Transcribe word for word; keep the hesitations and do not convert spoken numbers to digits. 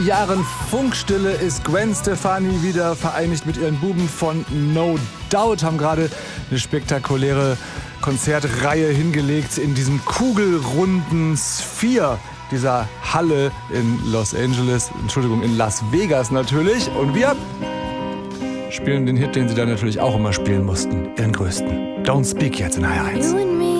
Jahren Funkstille ist Gwen Stefani wieder vereinigt mit ihren Buben von No Doubt, haben gerade eine spektakuläre Konzertreihe hingelegt in diesem kugelrunden Sphere dieser Halle in Los Angeles, Entschuldigung, in Las Vegas natürlich. Und wir spielen den Hit, den sie dann natürlich auch immer spielen mussten, ihren größten. Don't Speak jetzt in H R eins.